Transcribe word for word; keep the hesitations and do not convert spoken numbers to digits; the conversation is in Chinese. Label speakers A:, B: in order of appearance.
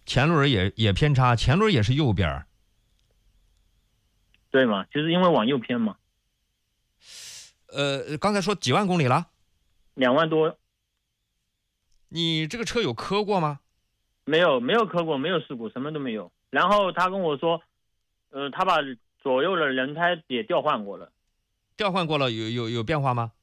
A: 前轮也也偏差，前轮也是右边。
B: 对嘛，就是因为往右偏嘛。
A: 呃，刚才说几万公里了？
B: 两万多。
A: 你这个车有磕过吗？
B: 没有，没有磕过，没有事故，什么都没有。然后他跟我说，呃，他把左右的轮胎也调换过了。
A: 调换过了，有有有变化吗？